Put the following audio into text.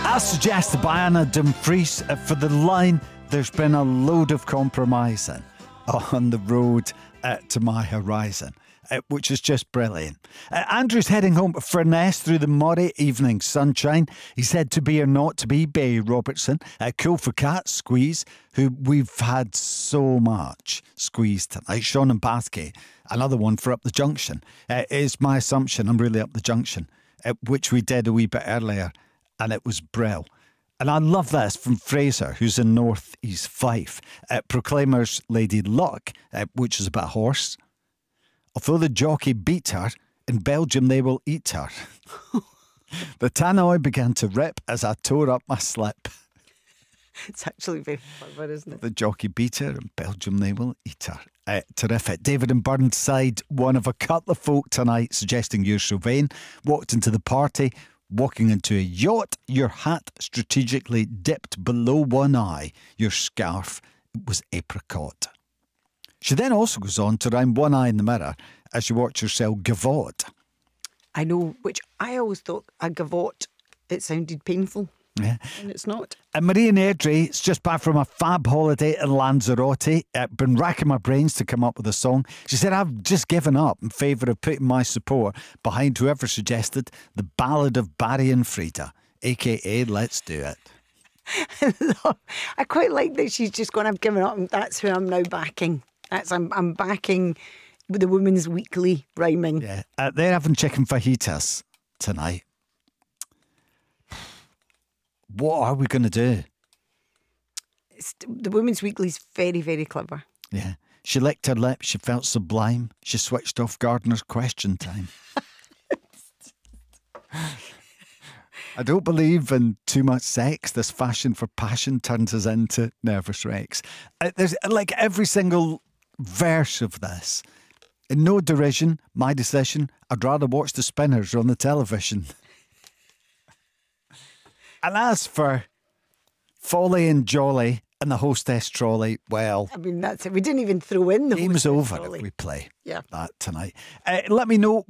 As suggested by Anna Dumfries, for the line, there's been a load of compromising on the road to my horizon, which is just brilliant. Andrew's heading home to Furness through the Moray evening sunshine. He said to be or not to be, Barry Robertson. Cool for Cat, Squeeze, who we've had so much Squeeze tonight. Sean and Bathgate, another one for Up the Junction. Is my assumption, I'm really Up the Junction, which we did a wee bit earlier, and it was brill. And I love this from Fraser, who's in North East Fife. Proclaimers Lady Luck, which is about a horse. Although the jockey beat her, in Belgium they will eat her. The tannoy began to rip as I tore up my slip. It's actually very clever, isn't it? The jockey beat her, in Belgium they will eat her. Terrific. David in Burnside, one of a couple of folk tonight, suggesting you're Sylvain, walked into the party, walking into a yacht, your hat strategically dipped below one eye, your scarf was apricot. She then also goes on to rhyme one eye in the mirror as you watch yourself gavotte. I know, which I always thought a gavotte, it sounded painful. Yeah. And it's not. And Maria Airdrie, it's just back from a fab holiday in Lanzarote. Been racking my brains to come up with a song. She said, I've just given up in favour of putting my support behind whoever suggested the Ballad of Barry and Frida, a.k.a. Let's Do It. I quite like that she's just gone, I've given up and that's who I'm now backing. I'm backing the Women's Weekly rhyming. Yeah, they're having chicken fajitas tonight. What are we going to do? The Women's Weekly's very, very clever. Yeah. She licked her lips. She felt sublime. She switched off Gardner's question time. I don't believe in too much sex. This fashion for passion turns us into nervous wrecks. There's like every single verse of this. In no derision, my decision, I'd rather watch the Spinners on the television. And as for Folly and Jolly and the hostess trolley, well, I mean, that's it. We didn't even throw in the game's hostess over trolley. if we play Yeah. that tonight. Let me know